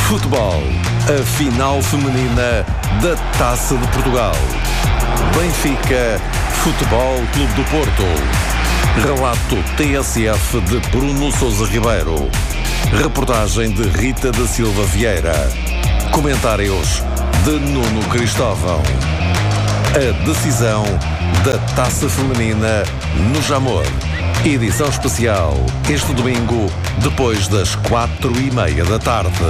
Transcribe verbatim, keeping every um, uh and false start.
Futebol, a final feminina da Taça de Portugal. Benfica, Futebol Clube do Porto. Relato T S F de Bruno Sousa Ribeiro. Reportagem de Rita da Silva Vieira. Comentários de Nuno Cristóvão. A decisão da Taça Feminina no Jamor. Edição especial este domingo, depois das quatro e meia da tarde.